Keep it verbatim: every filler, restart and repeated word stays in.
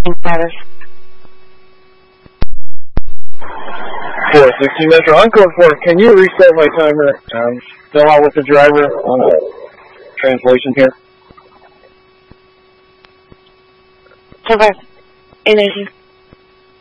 status. four sixty Metro, on code four, can you reset my timer? Um, still out with the driver on the translation here. Survive. Energy.